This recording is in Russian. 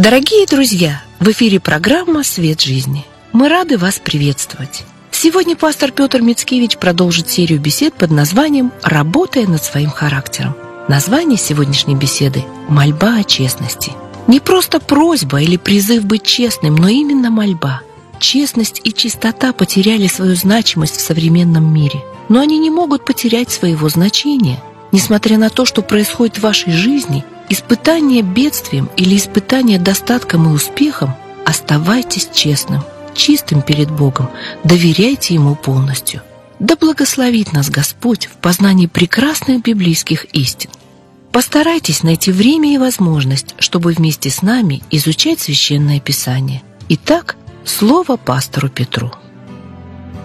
Дорогие друзья, в эфире программа «Свет жизни». Мы рады вас приветствовать. Сегодня пастор Петр Мицкевич продолжит серию бесед под названием «Работая над своим характером». Название сегодняшней беседы – «Мольба о честности». Не просто просьба или призыв быть честным, но именно мольба. Честность и чистота потеряли свою значимость в современном мире, но они не могут потерять своего значения. Несмотря на то, что происходит в вашей жизни, испытание бедствием или испытание достатком и успехом, оставайтесь честным, чистым перед Богом, доверяйте Ему полностью. Да благословит нас Господь в познании прекрасных библейских истин. Постарайтесь найти время и возможность, чтобы вместе с нами изучать Священное Писание. Итак, слово пастору Петру.